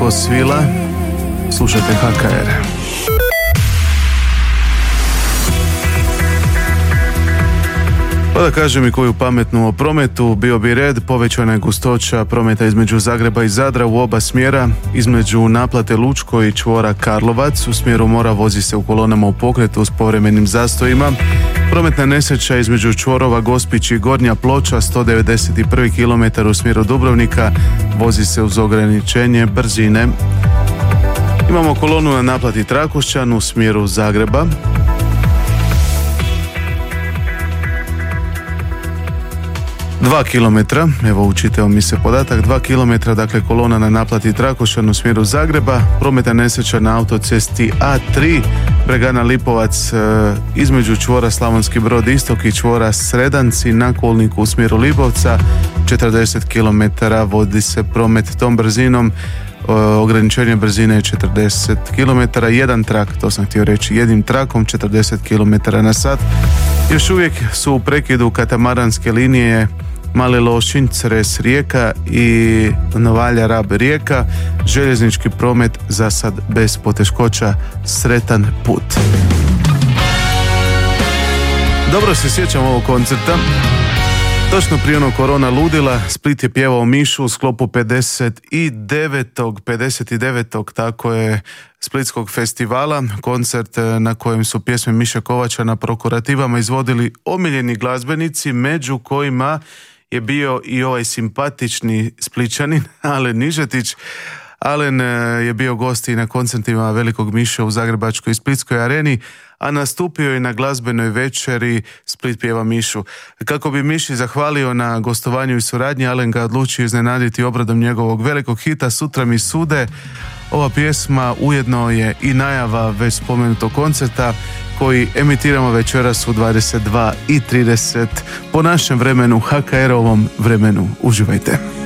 Ko svila, slušajte HKR. Pa da kažem i koju pametnu o prometu, bio bi red, povećana je gustoća prometa između Zagreba i Zadra u oba smjera, između naplate Lučko i čvora Karlovac, u smjeru mora vozi se u kolonama u pokretu s povremenim zastojima. Prometna nesreća između čvorova Gospić i Gornja Ploča, 191. km u smjeru Dubrovnika, vozi se uz ograničenje brzine. Imamo kolonu na naplati Trakošćan u smjeru Zagreba. Dva kilometra, evo učitao mi se podatak, 2 km, dakle kolona na naplati Trakošćan u smjeru Zagreba, prometna nesreća na autocesti A3, Bregana Lipovac između čvora Slavonski Brod Istok i čvora Sredanci na kolniku u smjeru Lipovca, 40 km vodi se promet tom brzinom, ograničenje brzine je 40 km, jedan trak, to sam htio reći, jednim trakom 40 km na sat. Još uvijek su u prekidu katamaranske linije Mali Lošinj, Cres Rijeka i Novalja Rab Rijeka. Željeznički promet za sad bez poteškoća, sretan put. Dobro se sjećam ovog koncerta. Točno prije onog korona ludila, Split je pjevao Mišu u sklopu 59. tako je Splitskog festivala, koncert na kojem su pjesme Miše Kovača na prokurativama izvodili omiljeni glazbenici, među kojima je bio i ovaj simpatični Splićanin Alen Nižetić. Alen je bio gost i na koncertima Velikog Miše u Zagrebačkoj i Splitskoj areni, a nastupio je na glazbenoj večeri Split pjeva Mišu. Kako bi Miši zahvalio na gostovanju i suradnji, Alen ga odlučio iznenaditi obradom njegovog velikog hita Sutra mi sude. Ova pjesma ujedno je i najava već spomenutog koncerta koji emitiramo večeras u 22:30 po našem vremenu, HKR-ovom vremenu. Uživajte.